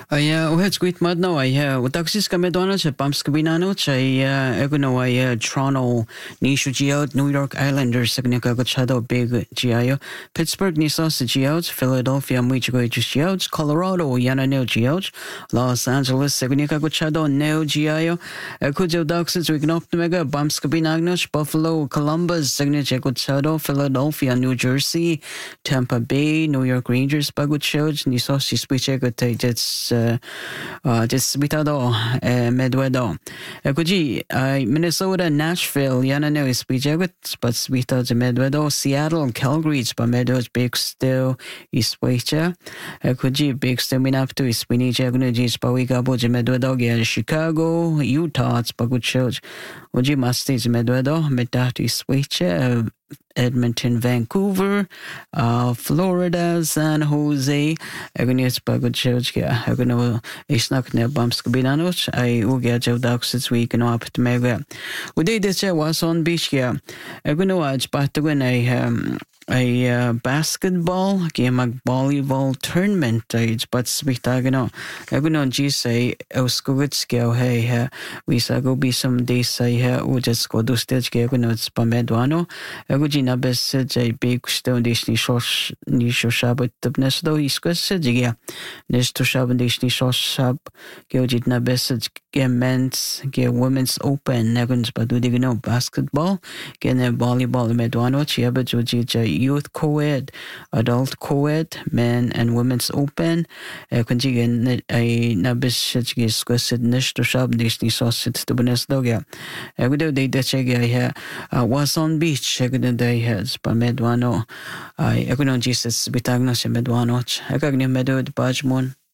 وهيت قويت مادنا وتاكسيس كمدونا بامس كبينانو اغنو ترونو نيشو جيوت نيويورك ايلاندرز سغنيكا غتشادو بيغ جيايو بيتسبرغ نيسوس جيوت فيلادلفيا ميچغو جيوت كولورادو يانا نيو جيوت لوس انجلوس سغنيكا غتشادو نيو جيايو كوجو داكسيس ويغنوب ميغا بامس كبينانوش بافلو كولومبوس سغنيكا غتشادو فيلادلفيا نيو جيرسي تامبا باي نيويورك رينجرز باغوتشوج نيسوس سبيچغو تايجتس Disbitado, Medwedo. Kuji, Minnesota, Nashville, Yanano is Bijagut, but Spito de Medwedo, Seattle, Calgary, but Meadows, Big Still, is Wacha. Kuji, Big Still Minapto, is Spinny Jagunajis, Pawigabo, Medwedo, Chicago, Utah, Spagut Church. Uji Mastis Medwedo, Medat is Wacha. Edmonton, Vancouver, Florida, San Jose. Agonius Bagochia, Agono Isnak ne Bamskabinanos. I Ugia Jevdaxis week and up to Mega. Uday this was on beach here. Agono Aj Batuan a basketball game, a volleyball tournament, but Spitagano. Agono G say, Oskowitski, hey, we saw go be some days say, who just go do stage Gagonots Pameduano. Agogina Bessage a big stone dish nisho shabat tabnesdo isquessagia. Nesto shaban dish nisho shab, Geojitna Bessage, get men's, get women's open, Negans Badudigano basketball, get a volleyball Meduano, Chiabajuji, youth co-ed, adult co-ed, men and women's open, Conjigan a Nabessage isquessid Nesto shab dish nisho sit to Benesdogia. Agudo de Dechega was on beach, Eguden day has by Medwano. I Egunon Jesus Bitagnos and Medwanoch, Egagni Medud Bajmon.